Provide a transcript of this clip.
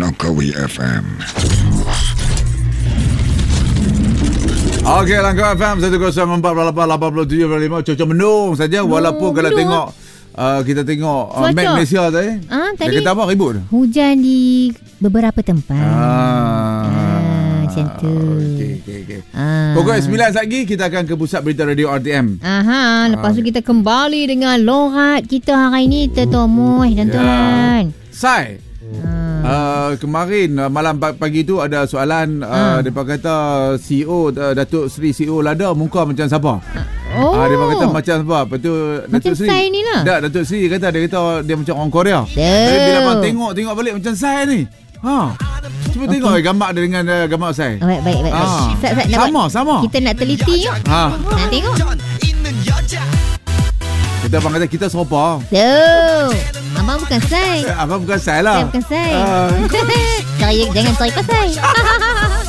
Langkawi FM. Okey, Langkawi FM 104.887.5 Cocok mendung saja. Walaupun kalau tengok kita tengok map Malaysia tadi. Dia kata apa? Ribut. Hujan di beberapa tempat. Macam tu. Okey. Pukul 9 lagi kita akan ke pusat berita radio RTM. Lepas tu kita kembali dengan lorat kita hari ni, Tertomoy dan tuan. Sai. Kemarin malam pagi tu ada soalan depa kata CEO Datuk Seri CEO Lada muka macam siapa? Dia kata macam siapa? Lepas tu Datuk Seri. Sai ni lah. Tak, Datuk Seri dia kata dia macam orang Korea. Jadi bila abang tengok balik macam Sai ni. Cuba tengok gambar dia dengan gambar Sai. Baik. Sama. Kita nak teliti yuk. Nak tengok. Kita abang kata kita serupa. Abang bukan Sai. Abang bukan Sai lah. Saya bukan Sai. Jangan tarik Sai.